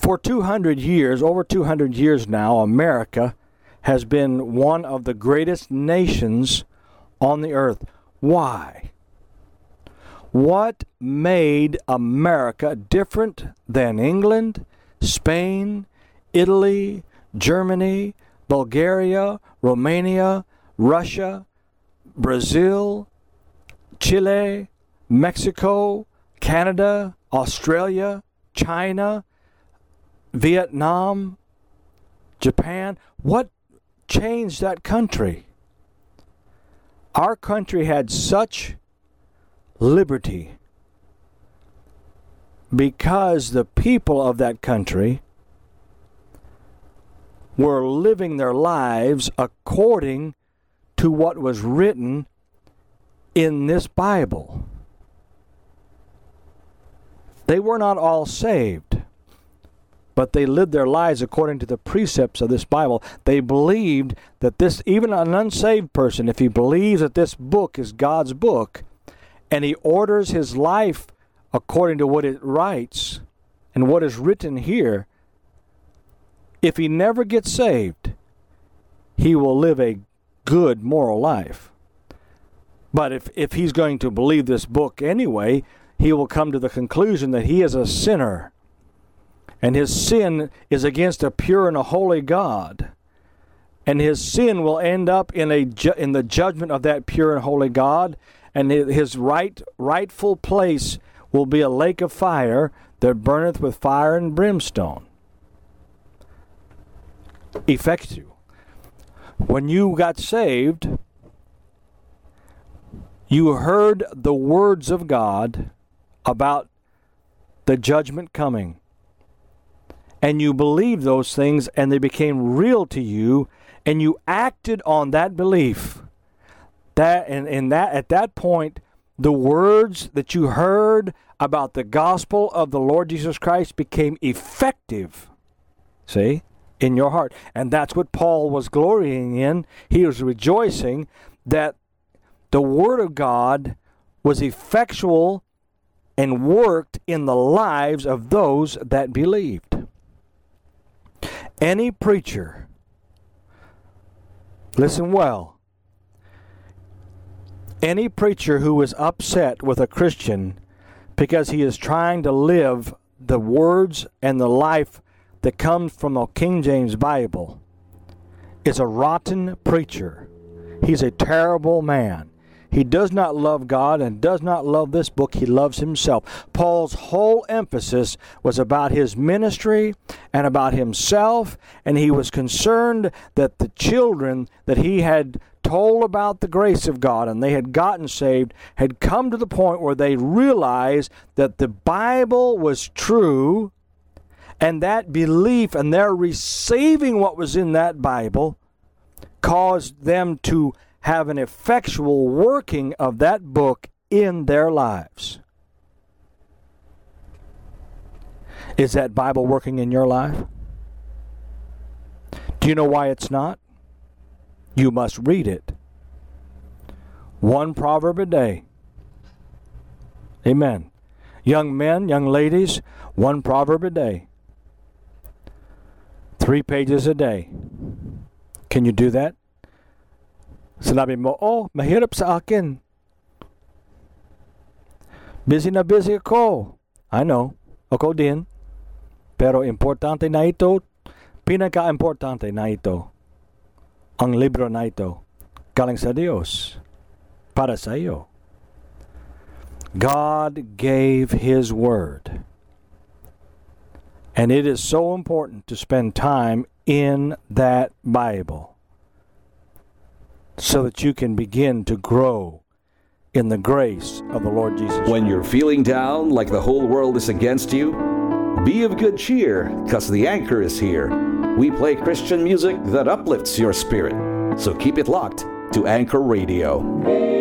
For 200 years, over 200 years now, America has been one of the greatest nations on the earth. Why? What made America different than England, Spain, Italy, Germany, Bulgaria, Romania, Russia, Brazil, Chile, Mexico, Canada, Australia, China, Vietnam, Japan? What changed that country? Our country had such liberty because the people of that country were living their lives according to what was written in this Bible. They were not all saved, but they lived their lives according to the precepts of this Bible. They believed that this, even an unsaved person, if he believes that this book is God's book, and he orders his life according to what it writes and what is written here, if he never gets saved, he will live a good moral life. But if he's going to believe this book anyway, he will come to the conclusion that he is a sinner, and his sin is against a pure and a holy God, and his sin will end up in the judgment of that pure and holy God, and his rightful place will be a lake of fire that burneth with fire and brimstone. Effective. When you got saved, you heard the words of God about the judgment coming. And you believed those things, and they became real to you, and you acted on that belief. At that point, the words that you heard about the gospel of the Lord Jesus Christ became effective. See? In your heart. And that's what Paul was glorying in. He was rejoicing that the Word of God was effectual and worked in the lives of those that believed. Any preacher, listen well, any preacher who is upset with a Christian because he is trying to live the words and the life that comes from the King James Bible is a rotten preacher. He's a terrible man. He does not love God and does not love this book. He loves himself. Paul's whole emphasis was about his ministry and about himself, and he was concerned that the children that he had told about the grace of God and they had gotten saved had come to the point where they realized that the Bible was true, and that belief and their receiving what was in that Bible caused them to have an effectual working of that book in their lives. Is that Bible working in your life? Do you know why it's not? You must read it. One proverb a day. Amen. Young men, young ladies, one proverb a day. 3 pages a day. Can you do that? Sinabi mo, mahirap sa akin. Busy na busy ako. I know. Ako din. Pero importante na ito. Pinaka-importante na ito. Ang libro na ito. Galing sa Diyos. Para sa iyo. God gave His Word. And it is so important to spend time in that Bible so that you can begin to grow in the grace of the Lord Jesus Christ. When you're feeling down like the whole world is against you, be of good cheer, because the Anchor is here. We play Christian music that uplifts your spirit. So keep it locked to Anchor Radio.